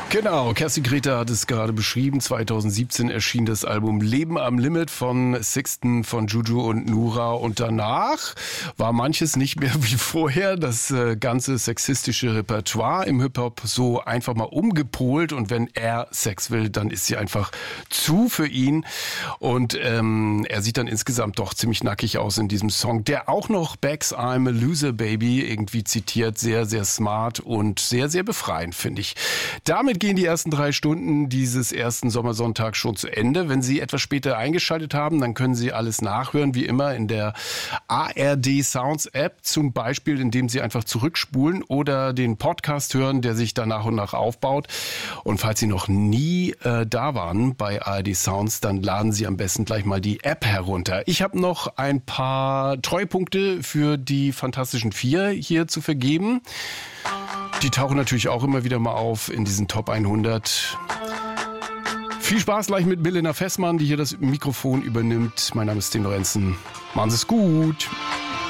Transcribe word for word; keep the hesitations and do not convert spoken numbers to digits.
Genau, Kerstin Greta hat es gerade beschrieben. zwanzig siebzehn erschien das Album Leben am Limit von Sixten, von Juju und Nura. Und danach war manches nicht mehr wie vorher. Das äh, ganze sexistische Repertoire im Hip-Hop so einfach mal umgepolt. Und wenn er Sex will, dann ist sie einfach zu für ihn. Und ähm, er sieht dann insgesamt doch ziemlich nackig aus in diesem Song, der auch noch Becks I'm a Loser Baby irgendwie zitiert. Sehr, sehr smart und sehr, sehr befreiend, finde ich. Damit gehen die ersten drei Stunden dieses ersten Sommersonntags schon zu Ende. Wenn Sie etwas später eingeschaltet haben, dann können Sie alles nachhören, wie immer in der A R D Sounds App, zum Beispiel, indem Sie einfach zurückspulen oder den Podcast hören, der sich dann nach und nach aufbaut. Und falls Sie noch nie äh, da waren bei A R D Sounds, dann laden Sie am besten gleich mal die App herunter. Ich habe noch ein paar Treupunkte für die Fantastischen Vier hier zu vergeben. Die tauchen natürlich auch immer wieder mal auf in diesen Top hundert. Viel Spaß gleich mit Milena Fessmann, die hier das Mikrofon übernimmt. Mein Name ist Tim Lorenzen. Machen Sie es gut.